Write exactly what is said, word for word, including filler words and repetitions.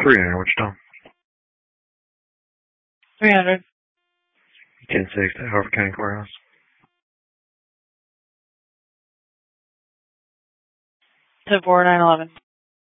three hundred, Wichita. three hundred. ten six to Harford County Courthouse. To four nine eleven.